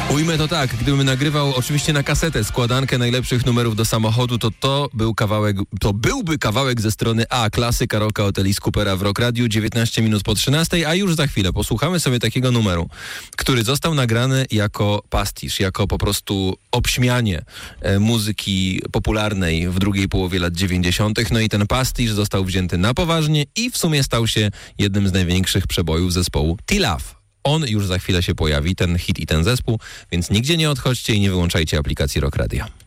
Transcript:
Ujmę to tak, gdybym nagrywał oczywiście na kasetę składankę najlepszych numerów do samochodu, to byłby kawałek ze strony A, klasyka rocka od Alice Coopera w Rock Radiu, 19 minut po 13, a już za chwilę posłuchamy sobie takiego numeru, który został nagrany jako pastisz, jako po prostu obśmianie muzyki popularnej w drugiej połowie lat 90. No i ten pastisz został wzięty na poważnie i w sumie stał się jednym z największych przebojów zespołu T-Love. On już za chwilę się pojawi, ten hit i ten zespół, więc nigdzie nie odchodźcie i nie wyłączajcie aplikacji Rock Radio.